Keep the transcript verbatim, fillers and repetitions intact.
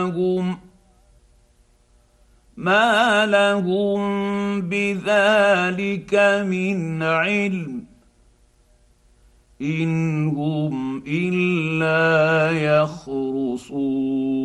هم ما لهم بذلك من علم ان هم الا يخرصون.